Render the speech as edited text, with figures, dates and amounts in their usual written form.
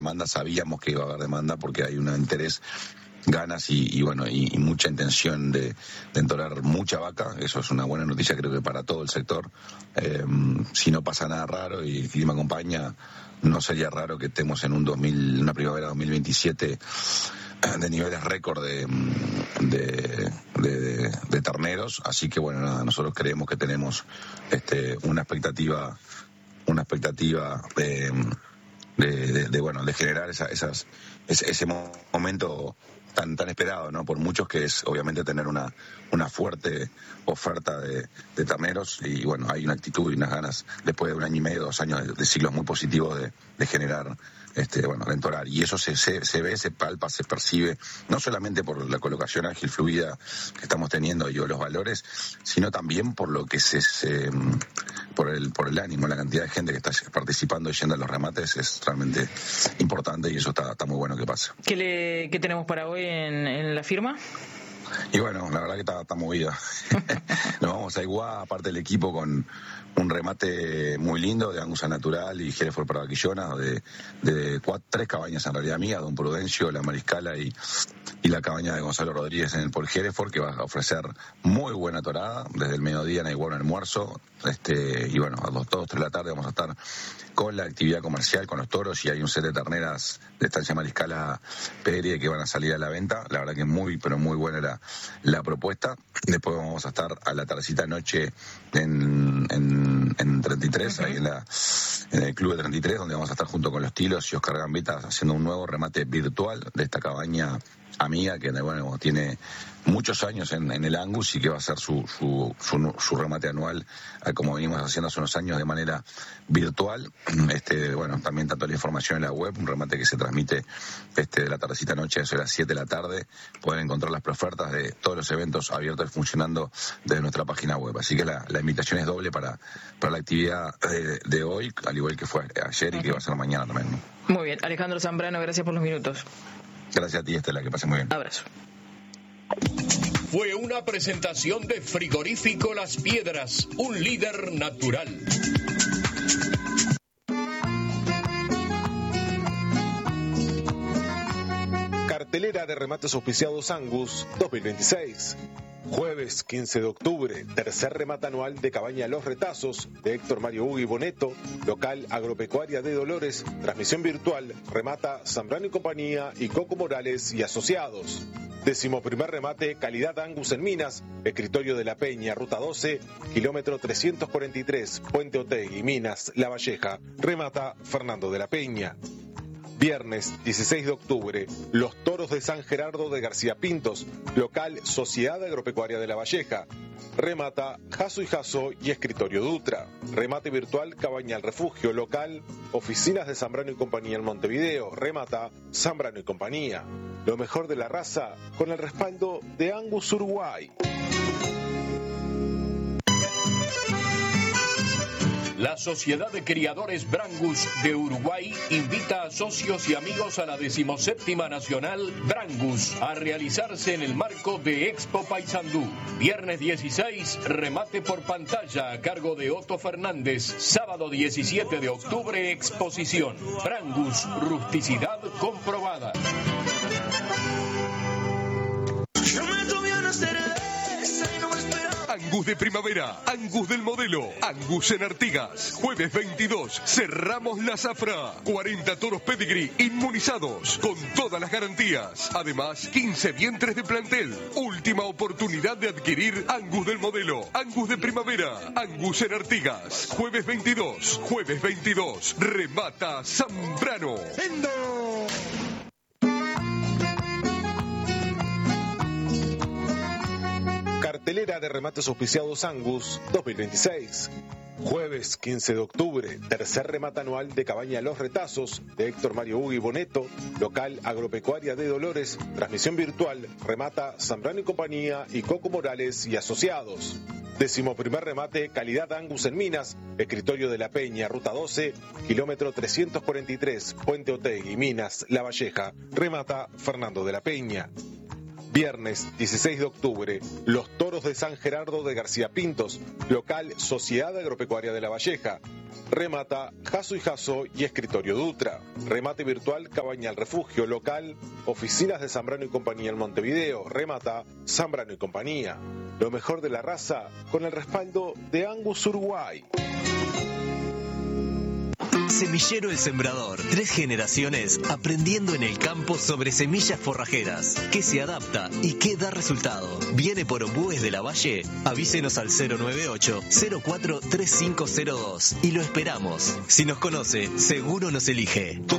demanda, sabíamos que iba a haber demanda porque hay un interés, ganas y mucha intención de entorar mucha vaca. Eso es una buena noticia, creo que para todo el sector. Si no pasa nada raro y el clima acompaña, no sería raro que estemos en una primavera 2027 de niveles récord de terneros. Así que bueno, nada, nosotros creemos que tenemos una expectativa de generar ese momento tan esperado, ¿no? Por muchos, que es obviamente tener una fuerte oferta de terneros. Y bueno, hay una actitud y unas ganas después de 1 año y medio, 2 años de ciclos muy positivos de generar, de entorar. Y eso se ve, se palpa, se percibe, no solamente por la colocación ágil, fluida que estamos teniendo y los valores, sino también por lo que por el ánimo, la cantidad de gente que está participando y yendo a los remates es realmente importante, y eso está muy bueno que pase. ¿Qué tenemos para hoy en la firma? Y bueno, la verdad que está movida. Nos vamos a Iguá, aparte del equipo, con un remate muy lindo de Angus Natural y Hereford para Vaquillona, de 3 cabañas en realidad mías, Don Prudencio, La Mariscala y la cabaña de Gonzalo Rodríguez en el Paul Hereford, que va a ofrecer muy buena torada desde el mediodía en el Iguá, en almuerzo. Y bueno, a las 2, 3 de la tarde vamos a estar con la actividad comercial, con los toros, y hay un set de terneras de Estancia Mariscala Pedrie que van a salir a la venta. La verdad que muy buena la propuesta. Después vamos a estar a la tardecita noche en 33, ahí en el Club de 33, donde vamos a estar junto con los Tilos y Oscar Gambetta haciendo un nuevo remate virtual de esta cabaña amiga que bueno, tiene muchos años en el Angus, y que va a ser su remate anual, como venimos haciendo hace unos años, de manera virtual. Bueno, también tanto la información en la web, un remate que se transmite de la tardecita noche, eso a las 7 de la tarde. Pueden encontrar las preofertas de todos los eventos abiertos y funcionando desde nuestra página web. Así que la invitación es doble para la actividad de hoy, al igual que fue ayer y que va a ser mañana también. Muy bien, Alejandro Zambrano, gracias por los minutos. Gracias a ti, Estela, que pase muy bien. Abrazo. Fue una presentación de Frigorífico Las Piedras, un líder natural. Cartelera de remates auspiciados Angus 2026. Jueves 15 de octubre, tercer remate anual de Cabaña Los Retazos de Héctor Mario Ugui Boneto, local Agropecuaria de Dolores, transmisión virtual, remata Zambrano y Compañía y Coco Morales y Asociados. 11º remate Calidad Angus en Minas, escritorio de la Peña, ruta 12, kilómetro 343, Puente Otegui, Minas, La Valleja, remata Fernando de la Peña. Viernes 16 de octubre, Los Toros de San Gerardo de García Pintos, local Sociedad Agropecuaria de La Valleja. Remata Jaso y Jaso y Escritorio Dutra. Remate virtual Cabaña El Refugio, local Oficinas de Zambrano y Compañía en Montevideo. Remata Zambrano y Compañía. Lo mejor de la raza con el respaldo de Angus Uruguay. La Sociedad de Criadores Brangus de Uruguay invita a socios y amigos a la 17ª Nacional Brangus a realizarse en el marco de Expo Paysandú. Viernes 16, remate por pantalla a cargo de Otto Fernández. Sábado 17 de octubre, exposición. Brangus, rusticidad comprobada. Angus de primavera, Angus del modelo, Angus en Artigas. Jueves 22, cerramos la zafra. 40 toros pedigree inmunizados con todas las garantías. Además, 15 vientres de plantel. Última oportunidad de adquirir Angus del modelo, Angus de primavera, Angus en Artigas. Jueves 22, remata Zambrano. Cartelera de remates auspiciados Angus 2026. Jueves 15 de octubre, tercer remate anual de Cabaña Los Retazos de Héctor Mario Ugui Boneto, local Agropecuaria de Dolores, transmisión virtual, remata Zambrano y Compañía y Coco Morales y Asociados. 11º remate Calidad Angus en Minas, escritorio de la Peña, ruta 12, kilómetro 343, Puente Otegui, Minas, La Valleja, remata Fernando de la Peña. Viernes 16 de octubre, Los Toros de San Gerardo de García Pintos, local Sociedad Agropecuaria de La Valleja. Remata Jaso y Jaso y Escritorio Dutra. Remate virtual Cabaña El Refugio, local Oficinas de Zambrano y Compañía en Montevideo. Remata Zambrano y Compañía. Lo mejor de la raza con el respaldo de Angus Uruguay. Semillero El Sembrador. 3 generaciones aprendiendo en el campo sobre semillas forrajeras. ¿Qué se adapta y qué da resultado? ¿Viene por Ombúes de la Valle? Avísenos al 098-043502 y lo esperamos. Si nos conoce, seguro nos elige.